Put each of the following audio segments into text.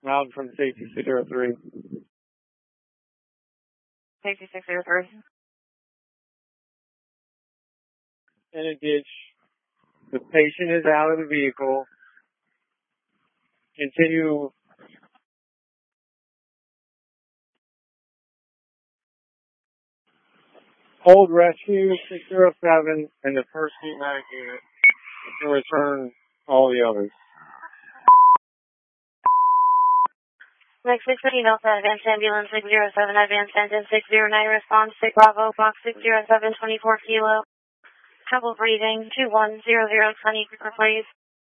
Out from safety 603. Safety 603. In a ditch. The patient is out of the vehicle. Continue. Hold rescue 607 and the first heat medic unit to return all the others. Next 630 Delta Advanced Ambulance 607 Advanced Engine 609 response 6 Bravo Box 607 24 Kilo. Trouble breathing 2100 Sunny Creeper please.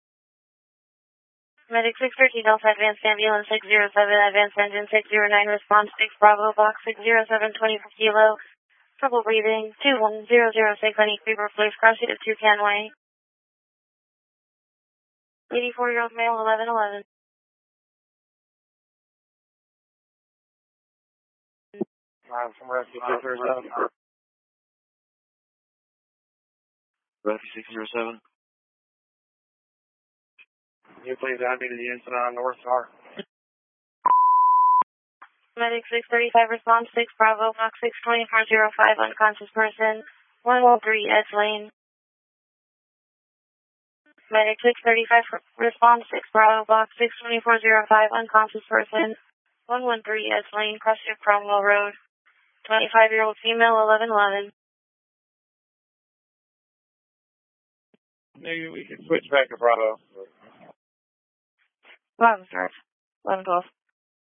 Medic 630 Delta Advanced Ambulance 607 Advanced Engine 609 response 6 Bravo Box 607 24 Kilo. Trouble breathing 2100 Sunny Creeper please. Cross you to Toucan Way. 84-year-old male 1111. From rescue 607. Rescue 607. Can you please add me to the incident on North Star? Medic 635 response 6 Bravo Box 62405 unconscious person 113 Edge Lane. Medic 635 response 6 Bravo Box 62405 unconscious person 113 Edge Lane, Crusher Cromwell Road. 25-year-old female 1111. Maybe we can switch back to Bravo. Bravo, start. 1112.